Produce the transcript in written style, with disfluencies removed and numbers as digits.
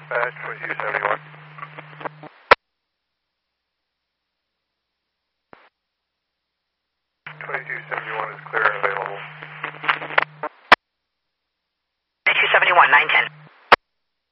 dispatch, 2271. 2271 is clear and available. 2271, 910.